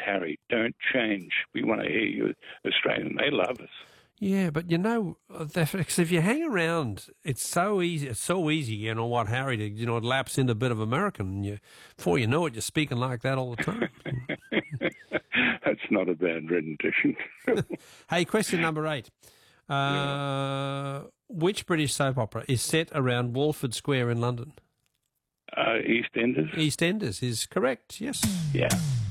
Harry. Don't change. We want to hear you, Australian. They love us. Yeah, but if you hang around, it's so easy. It's so easy, what Harry did. It lapse into a bit of American. And before you know it, you're speaking like that all the time. That's not a bad rendition. Hey, question number 8. Which British soap opera is set around Walford Square in London? EastEnders. EastEnders is correct, yes. Yeah.